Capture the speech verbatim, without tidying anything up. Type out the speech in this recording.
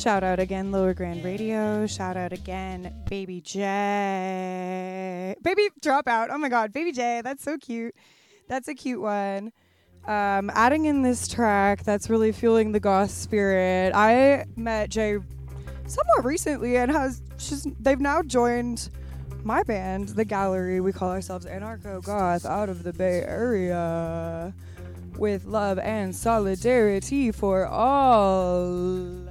Shout out again, Lower Grand Radio. Shout out again, Baby J. Baby Dropout. Oh my God, Baby J. That's so cute. That's a cute one. Um, adding in this track that's really fueling the goth spirit. I met Jay somewhat recently and has she's they've now joined my band, The Gallery. We call ourselves Anarcho Goth out of the Bay Area with love and solidarity for all.